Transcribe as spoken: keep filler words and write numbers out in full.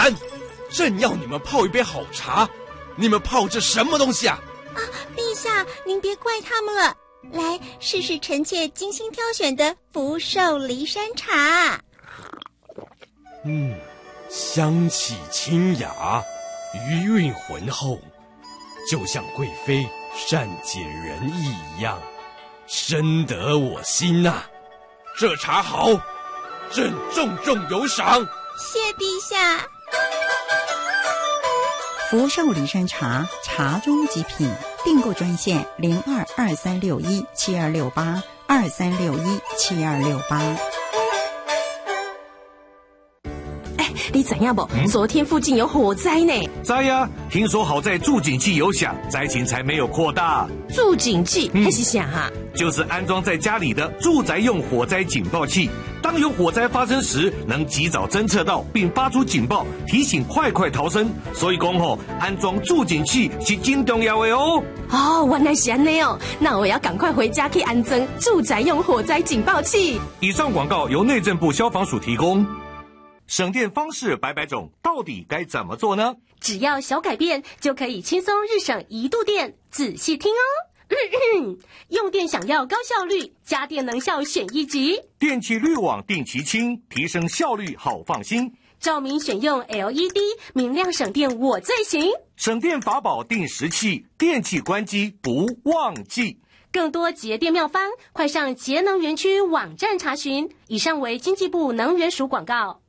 然，正要你们泡一杯好茶，你们泡这什么东西啊？ 啊，陛下，您别怪他们了。来，试试臣妾精心挑选的福寿梨山茶。 嗯，香气清雅，余韵浑厚，就像贵妃善解人意一样，深得我心呐、啊。这茶好，朕重重有赏。 谢陛下。 福寿梨山茶，茶中极品。订购专线零二二三六一七二六八二三六一七二六八。 哎，你知影不？嗯、昨天附近有火灾呢。 知呀，听说好在助警器有响，灾情才没有扩大。 助警器还是啥哈？ 就是安装在家里的住宅用火灾警报器。当有火灾发生时，能及早侦测到并发出警报，提醒快快逃生。所以讲吼，安装助警器是真重要的哦。 哦，原来是安内哦，那我要赶快回家去安装住宅用火灾警报器。 以上广告由内政部消防署提供。省电方式百百种，到底该怎么做呢？ 只要小改变，就可以轻松日省一度电。仔细听哦。嗯嗯，用电想要高效率，家电能效选一级。 电气滤网定期清，提升效率好放心。 照明选用 L E D， 明亮省电我最行。 省电法宝定时器，电器关机不忘记。 更多节电妙方，快上节能园区网站查询。以上为经济部能源署广告。